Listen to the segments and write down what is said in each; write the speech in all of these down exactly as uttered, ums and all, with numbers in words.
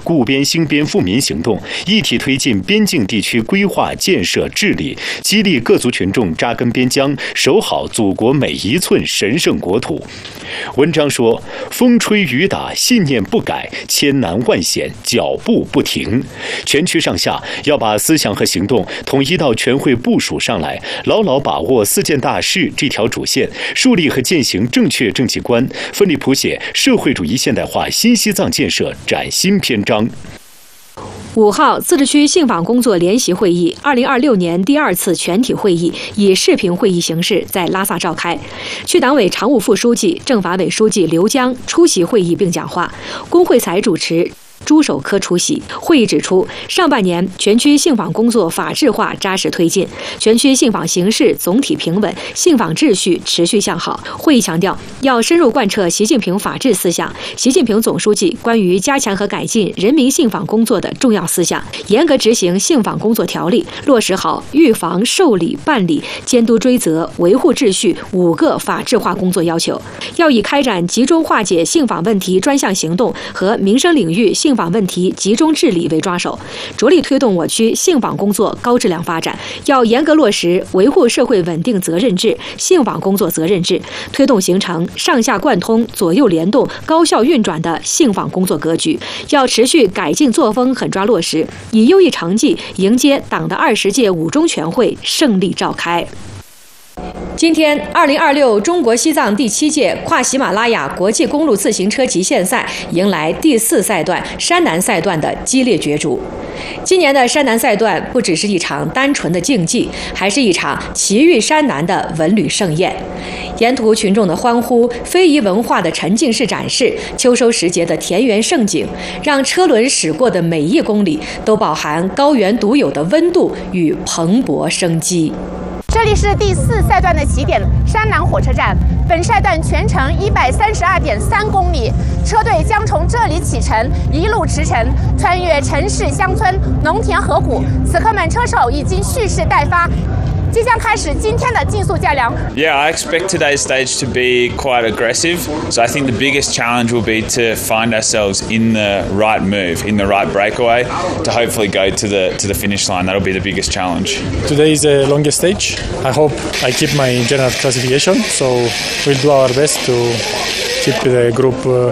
固边兴边富民行动，一体推进边境地区规划建设治理，激励各族群众扎根边疆，守好祖国每一寸神圣国土。文章说，风吹雨打，信念不改，千难万险，脚步不停。全区上下要把思想和行动统一到全会部署上来，牢牢把握四件大事这条主线，树立和践行正确政绩观，奋力谱写社会主义现代化新西藏建设崭新篇章。 五号，自治区信访工作联席会议二零二六年第二次全体会议以视频会议形式在拉萨召开。区党委常务副书记、政法委书记刘江出席会议并讲话，龚慧才主持。朱守科出席会议指出，上半年全区信访工作法治化扎实推进，全区信访形势总体平稳，信访秩序持续向好。会议强调，要深入贯彻习近平法治思想、习近平总书记关于加强和改进人民信访工作的重要思想，严格执行信访工作条例，落实好预防、受理、办理、监督追责、维护秩序五个法治化工作要求。要以开展集中化解信访问题专项行动和民生领域信访问题集中治理为抓手，着力推动我区信访工作高质量发展。要严格落实维护社会稳定责任制、信访工作责任制，推动形成上下贯通、左右联动、高效运转的信访工作格局。要持续改进作风，狠抓落实，以优异成绩迎接党的二十届五中全会胜利召开。今天，二零二六中国西藏第七届跨喜马拉雅国际公路自行车极限赛迎来第四赛段山南赛段的激烈角逐。今年的山南赛段不只是一场单纯的竞技，还是一场奇遇山南的文旅盛宴。沿途群众的欢呼、非遗文化的沉浸式展示、秋收时节的田园盛景，让车轮驶过的每一公里都饱含高原独有的温度与蓬勃生机。 这里是第四赛段的起点山南火车站，本赛段全程一百三十二点三公里，车队将从这里启程，一路驰骋，穿越城市、乡村、农田、河谷。此刻们车手已经蓄势待发，即将开始今天的竞速较量。 Yeah, I expect today's stage to be quite aggressive. So I think the biggest challenge will be to find ourselves in the right move, in the right breakaway, to hopefully go to the to the finish line. That'll be the biggest challenge. Today is the longest stage. I hope I keep my general classification. So we'll do our best to keep the group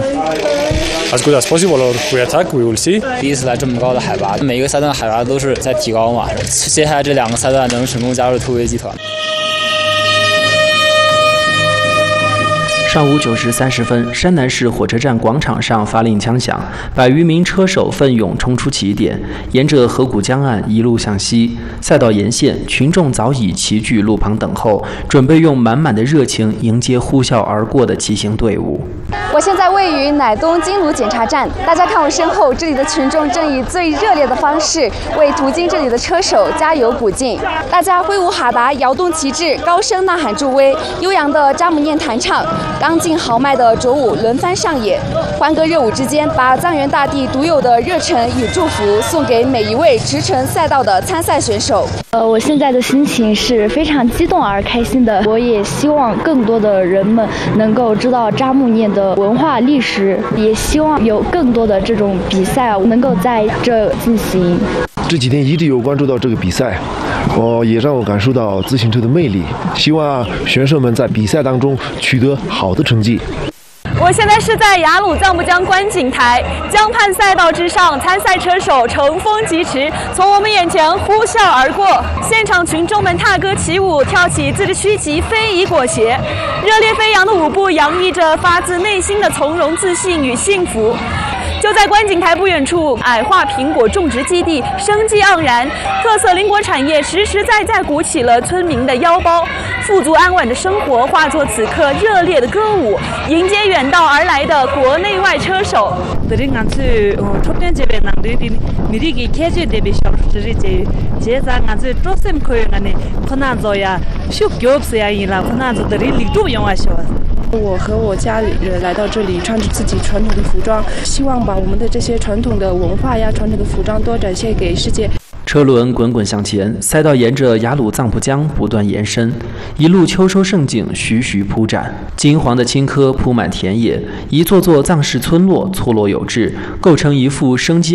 as good as possible, or we attack. We will see. 第一次来这么高的海拔，每一个赛段海拔都是在提高嘛。接下来这两个赛段能成功加入突围集团。 上午九时三十分，山南市火车站广场上发令枪响，百余名车手奋勇冲出起点，沿着河谷江岸一路向西。赛道沿线，群众早已齐聚路旁等候，准备用满满的热情迎接呼啸而过的骑行队伍。 我现在位于乃东金炉检查站，大家看我身后，这里的群众正以最热烈的方式为途经这里的车手加油鼓劲。大家挥舞哈达，摇动旗帜，高声呐喊助威，悠扬的扎姆念弹唱，刚劲豪迈的卓舞轮番上演，欢歌热舞之间，把藏原大地独有的热忱与祝福送给每一位驰骋赛道的参赛选手。 呃，我现在的心情是非常激动而开心的。我也希望更多的人们能够知道扎木念的文化历史，也希望有更多的这种比赛能够在这进行。 这几天一直有关注到这个比赛，哦，也让我感受到自行车的魅力。希望选手们在比赛当中取得好的成绩。 我现在是在雅鲁藏布江观景台，江畔赛道之上，参赛车手乘风疾驰，从我们眼前呼啸而过。现场群众们踏歌起舞，跳起自治区旗非遗裹挟，热烈飞扬的舞步洋溢着发自内心的从容、自信与幸福。就在观景台不远处，矮化苹果种植基地生机盎然，特色林果产业实实在在鼓起了村民的腰包，富足安稳的生活化作此刻热烈的歌舞，迎接远道而来的国内外车手。 들이 간수 톱된 집에 남들이 미리기 캐지 대비 셔르지 제자 간수 조금 코요가네 코나조야 슈교업스야 이라 코나조들이 리도 용하셔。 我和我家里人来到这里，穿着自己传统的服装，希望把我们的这些传统的文化呀、传统的服装多展现给世界。 车轮滚滚向前，赛道沿着雅鲁藏布江不断延伸，一路秋收盛景徐徐铺展，金黄的青稞铺满田野，一座座藏式村落错落有致，构成一幅生机